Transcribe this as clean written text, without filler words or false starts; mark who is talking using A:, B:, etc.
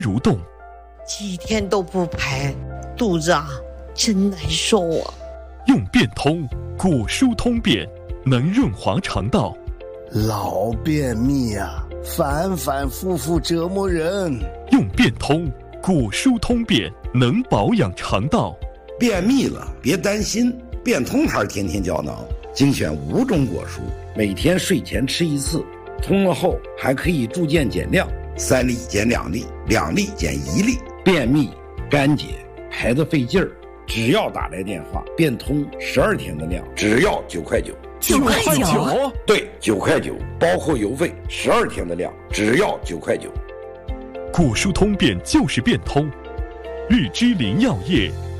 A: 蠕动，
B: 几天都不排，肚子真难受啊！
A: 用变通果蔬通便，能润滑肠道。
C: 老便秘反反复复折磨人。
A: 用变通果蔬通便，能保养肠道。
D: 便秘了别担心，变通牌天天胶囊精选5种果蔬，每天睡前吃1次，通了后还可以逐渐减量，3粒减2粒，2粒减1粒。便秘干结排得费劲儿，只要打来电话，变通12天的量，只要9块9。
A: 9块9？
D: 对，9块9，包括邮费，12天的量，只要9块9。
A: 果蔬通便就是变通，日之林药业。